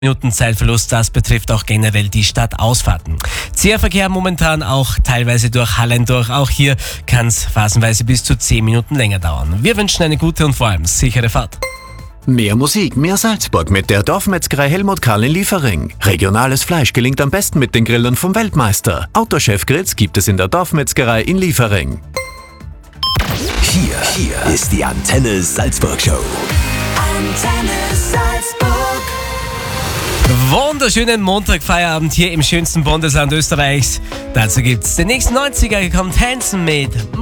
Minuten Zeitverlust, das betrifft auch generell die Stadtausfahrten. Zäher momentan auch teilweise durch Hallendorf. Auch hier kann es phasenweise bis zu 10 Minuten länger dauern. Wir wünschen eine gute und vor allem sichere Fahrt. Mehr Musik, mehr Salzburg mit der Dorfmetzgerei Helmut Karl in Liefering. Regionales Fleisch gelingt am besten mit den Grillern vom Weltmeister. Autochef Grills gibt es in der Dorfmetzgerei in Liefering. Hier ist die Antenne Salzburg Show. Antenne Salzburg. Wunderschönen Montagfeierabend hier im schönsten Bundesland Österreichs. Dazu gibt's den nächsten 90er, kommt Hansen mit